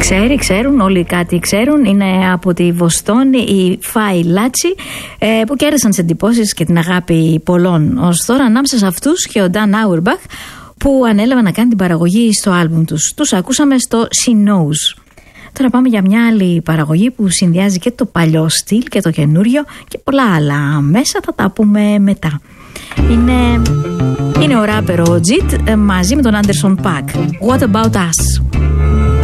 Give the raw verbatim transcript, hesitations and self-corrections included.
Ξέρει, ξέρουν, όλοι κάτι ξέρουν. Είναι από τη Βοστόνη οι Φάι Λάτσι, ε, που κέρδισαν τις εντυπώσεις και την αγάπη πολλών ως τώρα. Ανάμεσα σε αυτούς και ο Νταν Άουερμπαχ, που ανέλαβε να κάνει την παραγωγή στο άλμπουμ τους. Τους ακούσαμε στο She Knows. Τώρα πάμε για μια άλλη παραγωγή που συνδυάζει και το παλιό στυλ και το καινούριο και πολλά άλλα μέσα. Θα τα πούμε μετά. Είναι, είναι ο ράπερ ο Τζιτ μαζί με τον Άντερσον Πακ. What About Us?